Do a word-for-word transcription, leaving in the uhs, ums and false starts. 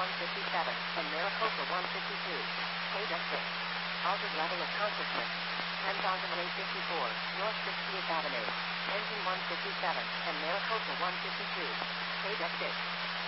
one fifty-seven, and Maricopa one fifty-two. Page F six. Altered level of consciousness. ten thousand eight hundred fifty-four, North sixtieth Avenue. Engine one fifty-seven, and Maricopa one fifty-two. Page F six.